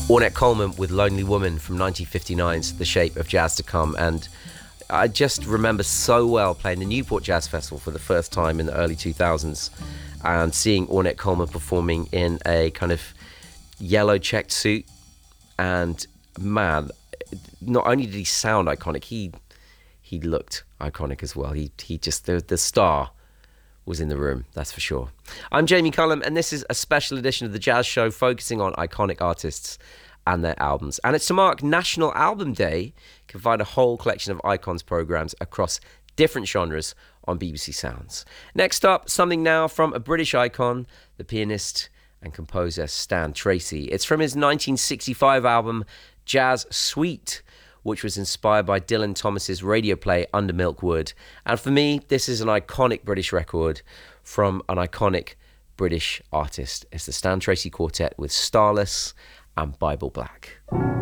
Ornette Coleman with Lonely Woman from 1959's The Shape of Jazz to Come. And I just remember so well playing the Newport Jazz Festival for the first time in the early 2000s and seeing Ornette Coleman performing in a kind of yellow checked suit. And man, not only did he sound iconic, he looked iconic as well. He just, the star was in the room, that's for sure. I'm Jamie Cullum, and this is a special edition of The Jazz Show focusing on iconic artists and their albums. And it's to mark National Album Day. You can find a whole collection of Icons programmes across different genres on BBC Sounds. Next up, something now from a British icon, the pianist and composer Stan Tracy. It's from his 1965 album Jazz Suite, which was inspired by Dylan Thomas's radio play Under Milkwood. And for me, this is an iconic British record from an iconic British artist. It's the Stan Tracy Quartet with Starless and Bible Black.